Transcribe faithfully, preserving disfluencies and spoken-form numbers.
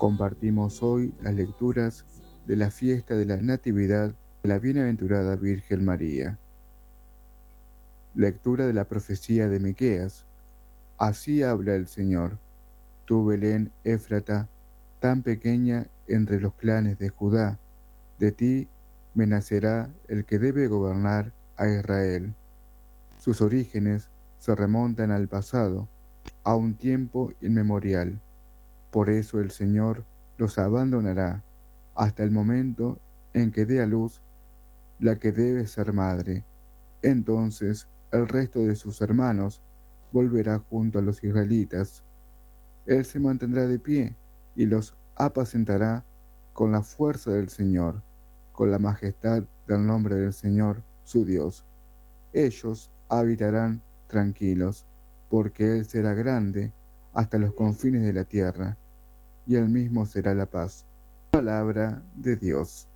Compartimos hoy las lecturas de la fiesta de la Natividad de la Bienaventurada Virgen María. Lectura de la profecía de Miqueas. Así habla el Señor: Tú, Belén Éfrata, tan pequeña entre los clanes de Judá, de ti me nacerá el que debe gobernar a Israel. Sus orígenes se remontan al pasado, a un tiempo inmemorial. Por eso el Señor los abandonará hasta el momento en que dé a luz la que debe ser madre. Entonces el resto de sus hermanos volverá junto a los israelitas. Él se mantendrá de pie y los apacentará con la fuerza del Señor, con la majestad del nombre del Señor, su Dios. Ellos habitarán tranquilos, porque Él será grande hasta los confines de la tierra, y Él mismo será la paz. Palabra de Dios.